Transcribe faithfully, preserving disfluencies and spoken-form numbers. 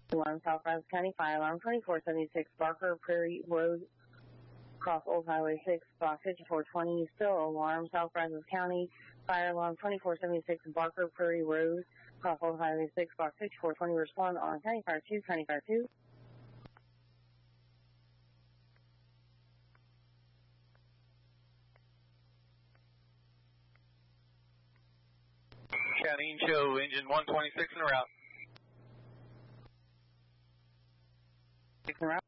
Alarm, South Brazos County Fire Alarm twenty-four seventy-six, Barker Prairie Road, Cross Old Highway six, Block fifty-four twenty. Still alarm, South Brazos County Fire Alarm twenty-four seventy-six, Barker Prairie Road, Cross Old Highway six, Block fifty-four twenty. Respond on County Fire two, County Fire two. County show engine one twenty-six en route. Six en route.